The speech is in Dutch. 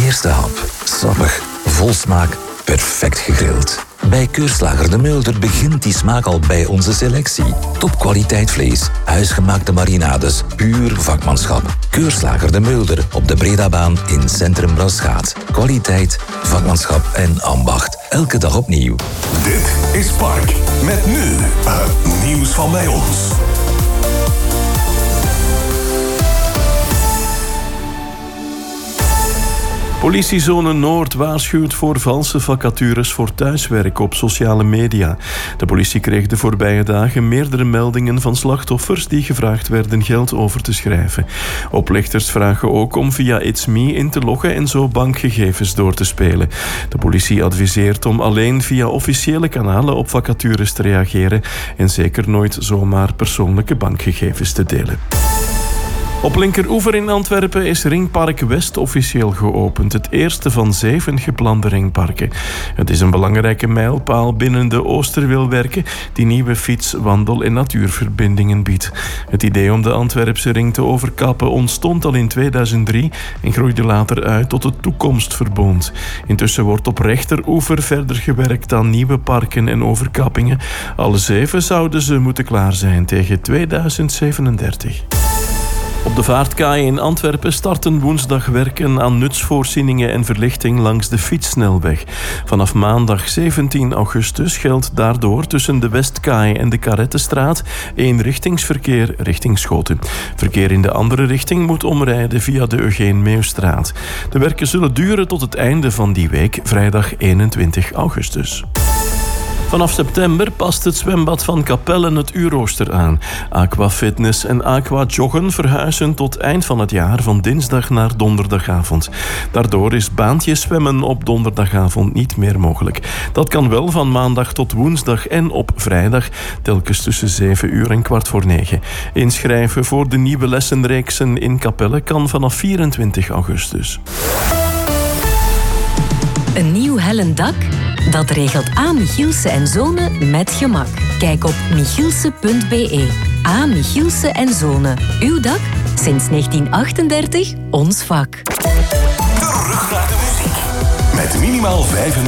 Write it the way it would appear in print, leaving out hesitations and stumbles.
eerste hap. Sappig, vol smaak, perfect gegrild. Bij Keurslager de Mulder begint die smaak al bij onze selectie. Topkwaliteit vlees, huisgemaakte marinades, puur vakmanschap. Keurslager de Mulder op de Bredabaan in Centrum Braschaat. Kwaliteit, vakmanschap en ambacht. Elke dag opnieuw. Dit is Park. Met nu het nieuws van bij ons. Politiezone Noord waarschuwt voor valse vacatures voor thuiswerk op sociale media. De politie kreeg de voorbije dagen meerdere meldingen van slachtoffers die gevraagd werden geld over te schrijven. Oplichters vragen ook om via It's Me in te loggen en zo bankgegevens door te spelen. De politie adviseert om alleen via officiële kanalen op vacatures te reageren en zeker nooit zomaar persoonlijke bankgegevens te delen. Op Linkeroever in Antwerpen is Ringpark West officieel geopend. Het eerste van 7 geplande ringparken. Het is een belangrijke mijlpaal binnen de Oosterwilwerken die nieuwe fiets-, wandel- en natuurverbindingen biedt. Het idee om de Antwerpse ring te overkappen ontstond al in 2003 en groeide later uit tot het Toekomstverbond. Intussen wordt op rechteroever verder gewerkt aan nieuwe parken en overkappingen. Alle 7 zouden ze moeten klaar zijn tegen 2037. Op de vaartkaai in Antwerpen starten woensdag werken aan nutsvoorzieningen en verlichting langs de fietssnelweg. Vanaf maandag 17 augustus geldt daardoor tussen de Westkaai en de Karettenstraat eenrichtingsverkeer richting Schoten. Verkeer in de andere richting moet omrijden via de Eugeen Meeuwstraat. De werken zullen duren tot het einde van die week, vrijdag 21 augustus. Vanaf september past het zwembad van Capelle het uurrooster aan. Aquafitness en aquajoggen verhuizen tot eind van het jaar van dinsdag naar donderdagavond. Daardoor is baantjeszwemmen op donderdagavond niet meer mogelijk. Dat kan wel van maandag tot woensdag en op vrijdag, telkens tussen 7 uur en 8:45. Inschrijven voor de nieuwe lessenreeksen in Capelle kan vanaf 24 augustus. Een nieuw hellend dak? Dat regelt A. Michielsen en Zonen met gemak. Kijk op michielsen.be. A. Michielsen en Zonen. Uw dak? Sinds 1938 ons vak. Terug naar de muziek. Met minimaal 35